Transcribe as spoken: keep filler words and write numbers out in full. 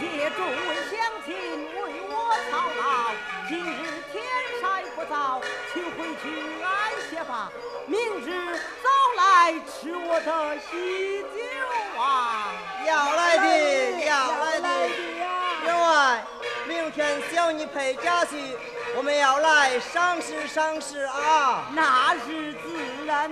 借诸位乡亲为我操劳，今日天晒不早，请回去安歇吧。明日早来吃我的喜酒啊！ 要来的，要来的。员外，明天小女陪家婿，我们要来赏识赏识啊！ 那是自然